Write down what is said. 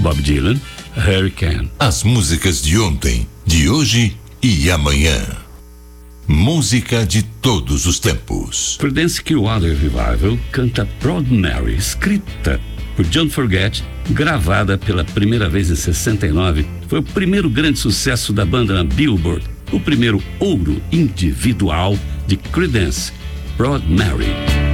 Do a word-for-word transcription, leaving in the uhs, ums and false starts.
Bob Dylan, Hurricane. As músicas de ontem, de hoje e amanhã. Música de todos os tempos. Creedence Clearwater Revival canta Proud Mary, escrita por John Fogerty, gravada pela primeira vez em sessenta e nove. Foi o primeiro grande sucesso da banda na Billboard, o primeiro ouro individual de Creedence, Proud Mary.